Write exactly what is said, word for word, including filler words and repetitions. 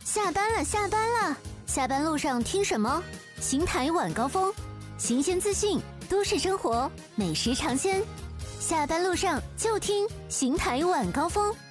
下班了，下班了！下班路上听什么？邢台晚高峰，新鲜资讯，都市生活，美食尝鲜。下班路上就听邢台晚高峰。